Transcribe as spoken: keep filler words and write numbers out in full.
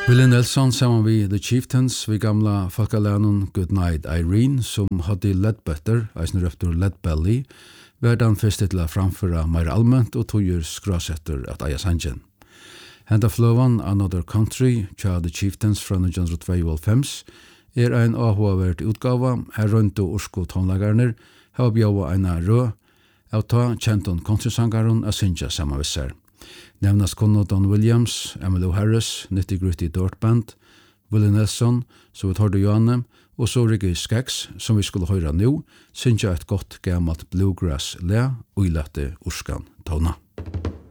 Willie Nelson sammen vi The Chieftains, vi gamla folkalænen Good Night Irene, som hadde Ledbetter, eisen røptur Ledbelly, verdan fyrst til å framføre mer allmänt og togjer skrasetter at eia sangen. Henda fløvan Another Country, tja The Chieftains fra nitjan tjuefem, er ein avhåvert utgava, her rundt og ursko tonlagarner, har bjåa eina rød, av ta kjenton countrysangaren a synja samanvisser. Nevnas kunne Don Williams, Emmylou Harris, Nitty Gritty Dirt Band, Willie Nelson, så vi tar det Johanne, og så Ricky Skaggs, som vi skulle høre nå, synja et godt gammalt bluegrass le, og ilate urskan tona.